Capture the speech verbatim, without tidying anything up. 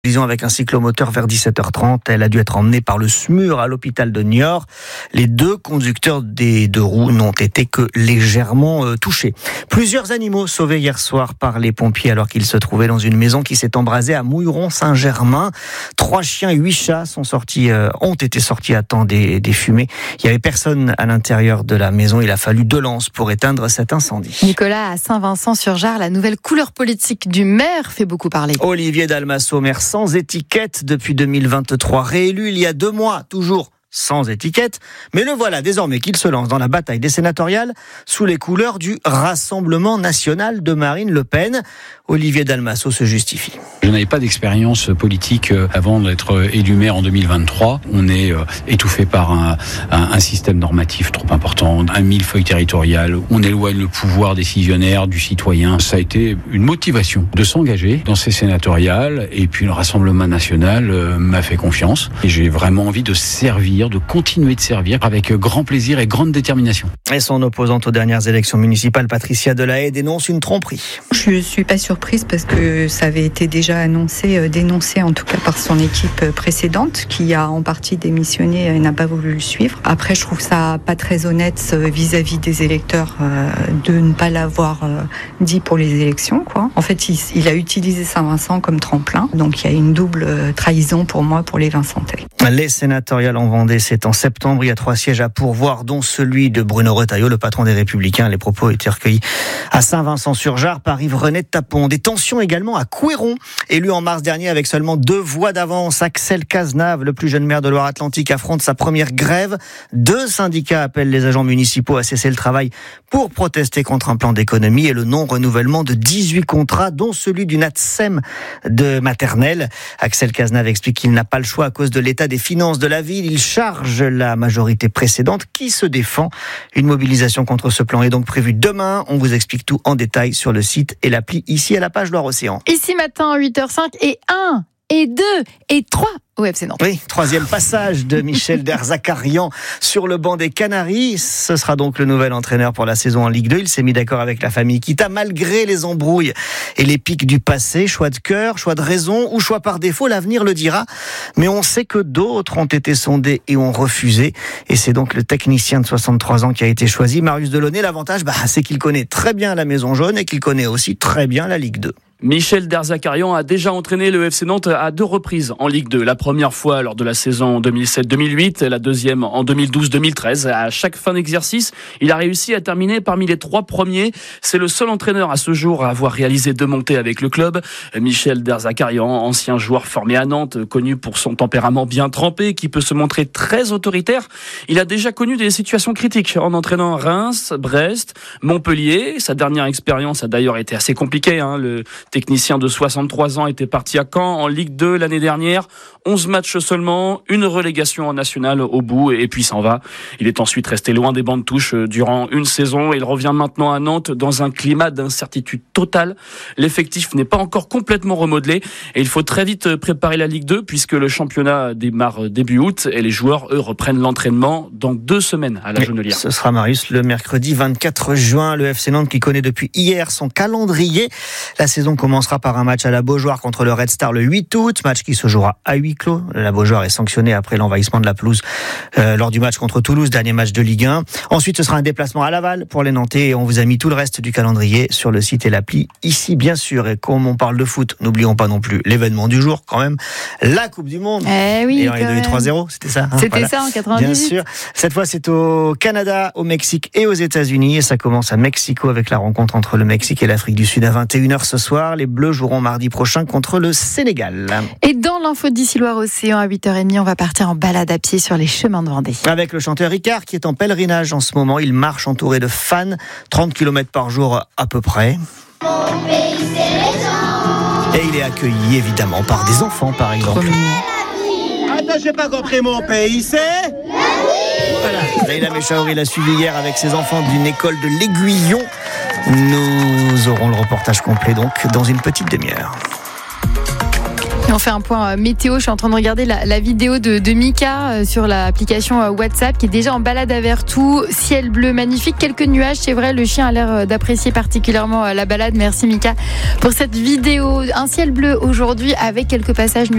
Collision avec un cyclomoteur vers dix-sept heures trente. Elle a dû être emmenée par le S M U R à l'hôpital de Niort. Les deux conducteurs des deux roues n'ont été que légèrement euh, touchés. Plusieurs animaux sauvés hier soir par les pompiers alors qu'ils se trouvaient dans une maison qui s'est embrasée à Mouilleron-Saint-Germain. Trois chiens et huit chats sont sortis, euh, ont été sortis à temps des, des fumées. Il n'y avait personne à l'intérieur de la maison. Il a fallu deux lances pour éteindre cet incendie. Nicolas, à Saint-Vincent-sur-Jard, la nouvelle couleur politique du maire fait beaucoup parler. Olivier Dalmasso, maire sans étiquette depuis deux mille vingt-trois, réélu il y a deux mois, toujours sans étiquette, mais le voilà désormais qu'il se lance dans la bataille des sénatoriales sous les couleurs du Rassemblement national de Marine Le Pen. Olivier Dalmasso se justifie. Je n'avais pas d'expérience politique avant d'être élu maire en deux mille vingt-trois. On est étouffé par un, un, un système normatif trop important, un millefeuille territorial. On éloigne le pouvoir décisionnaire du citoyen. Ça a été une motivation de s'engager dans ces sénatoriales. Et puis le Rassemblement national m'a fait confiance. Et j'ai vraiment envie de servir, de continuer de servir avec grand plaisir et grande détermination. Et son opposante aux dernières élections municipales, Patricia Delahaye, dénonce une tromperie. Je ne suis pas surprise parce que ça avait été déjà annoncé, dénoncé en tout cas par son équipe précédente qui a en partie démissionné et n'a pas voulu le suivre. Après, je trouve ça pas très honnête vis-à-vis des électeurs de ne pas l'avoir dit pour les élections, quoi. En fait, il, il a utilisé Saint-Vincent comme tremplin, donc il y a une double trahison pour moi, pour les Vincentais. Les sénatoriales en Vendée, c'est en septembre. Il y a trois sièges à pourvoir, dont celui de Bruno Retailleau, le patron des Républicains. Les propos étaient recueillis à Saint-Vincent-sur-Jard par Yves-René Tapon. Des tensions également à Couéron, élu en mars dernier avec seulement deux voix d'avance. Axel Cazenave, le plus jeune maire de Loire-Atlantique, affronte sa première grève. Deux syndicats appellent les agents municipaux à cesser le travail pour protester contre un plan d'économie et le non-renouvellement de dix-huit contrats, dont celui du Natsem de maternelle. Axel Cazenave explique qu'il n'a pas le choix à cause de l'état des finances de la ville. Il charge la majorité précédente qui se défend. Une mobilisation contre ce plan est donc prévue demain. On vous explique tout en détail sur le site et l'appli ici à la page Loire-Océan. Ici matin, huit heures cinq et un et deux et trois au F C Nantes. Oui, troisième passage de Michel Derzakarian sur le banc des Canaries. Ce sera donc le nouvel entraîneur pour la saison en Ligue deux. Il s'est mis d'accord avec la famille Kita malgré les embrouilles et les pics du passé. Choix de cœur, choix de raison ou choix par défaut, l'avenir le dira. Mais on sait que d'autres ont été sondés et ont refusé. Et c'est donc le technicien de soixante-trois ans qui a été choisi, Marius Delaunay. L'avantage, bah, c'est qu'il connaît très bien la Maison Jaune et qu'il connaît aussi très bien la Ligue deux. Michel Derzakarian a déjà entraîné le F C Nantes à deux reprises en Ligue deux. La première fois lors de la saison deux mille sept deux mille huit, la deuxième en deux mille douze deux mille treize. À chaque fin d'exercice, il a réussi à terminer parmi les trois premiers. C'est le seul entraîneur à ce jour à avoir réalisé deux montées avec le club. Michel Derzakarian, ancien joueur formé à Nantes, connu pour son tempérament bien trempé, qui peut se montrer très autoritaire. Il a déjà connu des situations critiques en entraînant Reims, Brest, Montpellier. Sa dernière expérience a d'ailleurs été assez compliquée, hein. Le technicien de soixante-trois ans était parti à Caen en Ligue deux l'année dernière. onze matchs seulement, une relégation en nationale au bout et puis s'en va. Il est ensuite resté loin des bancs de touche durant une saison. Il revient maintenant à Nantes dans un climat d'incertitude totale. L'effectif n'est pas encore complètement remodelé et il faut très vite préparer la Ligue deux puisque le championnat démarre début août et les joueurs, eux, reprennent l'entraînement dans deux semaines à la Jonelière. Ce sera, Marius, le mercredi vingt-quatre juin. Le F C Nantes qui connaît depuis hier son calendrier. La saison commencera par un match à la Beaujoire contre le Red Star le huit août, match qui se jouera à huis clos. La Beaujoire est sanctionnée après l'envahissement de la pelouse euh, lors du match contre Toulouse, dernier match de Ligue un. Ensuite, ce sera un déplacement à Laval pour les Nantais et on vous a mis tout le reste du calendrier sur le site et l'appli ici, bien sûr. Et comme on parle de foot, n'oublions pas non plus l'événement du jour quand même, la Coupe du Monde. Eh oui, et on est devenu trois zéro, c'était ça hein, C'était voilà. ça en quatre-vingt-dix-huit. Bien sûr. Cette fois, c'est au Canada, au Mexique et aux États-Unis. Et ça commence à Mexico avec la rencontre entre le Mexique et l'Afrique du Sud à vingt et une heures ce soir. Les Bleus joueront mardi prochain contre le Sénégal. Et dans l'info d'ici Loire-Océan à huit heures trente, on va partir en balade à pied sur les chemins de Vendée. Avec le chanteur Ricard qui est en pèlerinage en ce moment. Il marche entouré de fans, trente kilomètres par jour à peu près. Mon pays, c'est les gens. Et il est accueilli évidemment par des enfants par exemple. Attends, j'ai pas compris, mon pays, c'est Voilà, Leïla Mechaouri l'a suivi hier avec ses enfants d'une école de l'Aiguillon. Nous aurons le reportage complet donc dans une petite demi-heure. Et on fait un point météo. Je suis en train de regarder la, la vidéo de, de Mika sur l'application WhatsApp qui est déjà en balade à Vertou. Ciel bleu magnifique, quelques nuages, c'est vrai. Le chien a l'air d'apprécier particulièrement la balade. Merci Mika pour cette vidéo. Un ciel bleu aujourd'hui avec quelques passages nuageux.